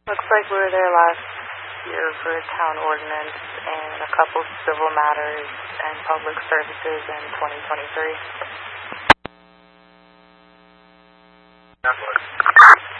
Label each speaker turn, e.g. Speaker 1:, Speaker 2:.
Speaker 1: Looks like we were there last year for a town ordinance and a couple civil matters and public services in 2023.